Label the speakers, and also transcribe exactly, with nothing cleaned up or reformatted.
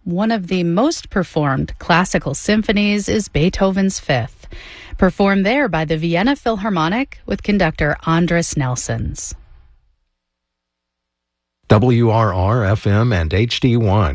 Speaker 1: One of the most performed classical symphonies is Beethoven's Fifth, performed there by the Vienna Philharmonic with conductor Andris Nelsons.
Speaker 2: W R R F M and H D one.